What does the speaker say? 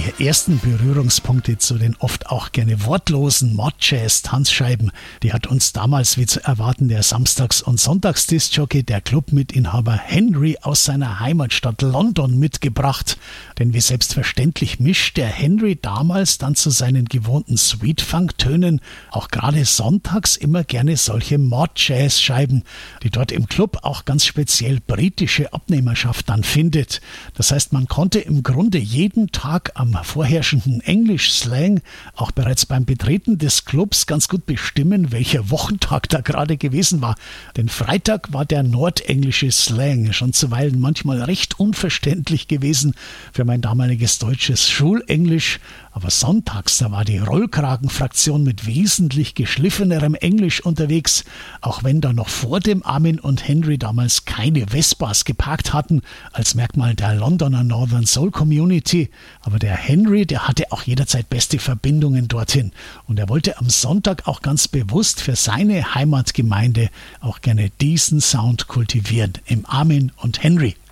die ersten Berührungspunkte zu den oft auch gerne wortlosen Mod-Jazz-Tanzscheiben, die hat uns damals, wie zu erwarten, der Samstags- und Sonntagsdiskjockey, der Clubmitinhaber Henry aus seiner Heimatstadt London mitgebracht. Denn wie selbstverständlich mischt der Henry damals dann zu seinen gewohnten Sweet-Funk-Tönen auch gerade sonntags immer gerne solche Mod-Jazz-Scheiben, die dort im Club auch ganz speziell britische Abnehmerschaft dann findet. Das heißt, man konnte im Grunde jeden Tag am vorherrschenden Englisch-Slang auch bereits beim Betreten des Clubs ganz gut bestimmen, welcher Wochentag da gerade gewesen war. Denn Freitag war der nordenglische Slang schon zuweilen manchmal recht unverständlich gewesen für mein damaliges deutsches Schulenglisch. Aber sonntags, da war die Rollkragenfraktion mit wesentlich geschliffenerem Englisch unterwegs, auch wenn da noch vor dem Armin und Henry damals keine Vespas geparkt hatten, als Merkmal der Londoner Northern Soul Community. Aber der Henry, der hatte auch jederzeit beste Verbindungen dorthin. Und er wollte am Sonntag auch ganz bewusst für seine Heimatgemeinde auch gerne diesen Sound kultivieren, im Armin und Henry.